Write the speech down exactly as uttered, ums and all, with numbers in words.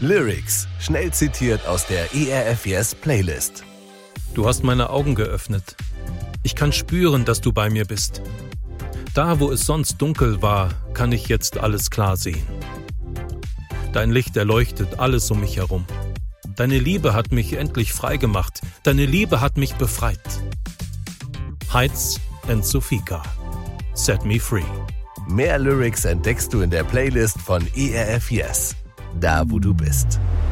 Lyrics, schnell zitiert aus der E R F Yes Playlist. Du hast meine Augen geöffnet. Ich kann spüren, dass du bei mir bist. Da, wo es sonst dunkel war, kann ich jetzt alles klar sehen. Dein Licht erleuchtet alles um mich herum. Deine Liebe hat mich endlich frei gemacht. Deine Liebe hat mich befreit. Heights and Sofika. Set me free. Mehr Lyrics entdeckst du in der Playlist von E R F Yes. Da, wo du bist.